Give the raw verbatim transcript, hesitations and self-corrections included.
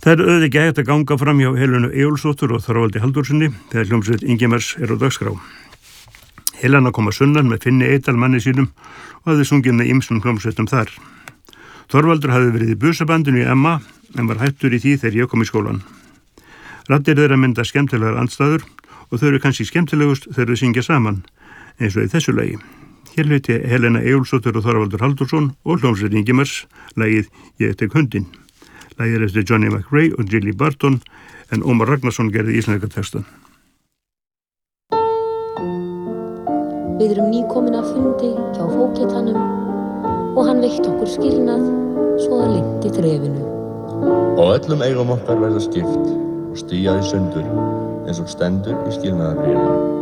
Það er auðvitað ekki hægt að ganga fram hjá Helenu Eyjólfsdóttur og Þorvaldi Halldórssyni þegar hljómsveit Ingimars er á dagskrá. Helena kom að sunnan með Finni Eydal manni sínum og hafði sungið með ýmsum hljómsveitum þar. Þorvaldur hafði verið í busabandinu í Emma en var hættur í því þegar ég kom í skólan. Raddir þeirra mynda skemmtilegar andstæður og þau eru kannski skemmtilegust þegar þau syngja saman, eins og í þessu lagi. Hér hluti Helena Eyjólfsdóttur og Þorvaldur Halldórsson og hljómsveit Ingimars lagið Ég tek hundinn. Lagið er eftir Johnny McRae og Jilly Barton en Ómar Ragnarsson gerði íslenska textan. Við erum nýkomin af fundi hjá fógetanum og hann veitt okkur skilnað svo það linnti þrefinu. Og öllum eigum okkar verða skipt og stíað í sundur eins og stendur í skilnaðarbréfinu.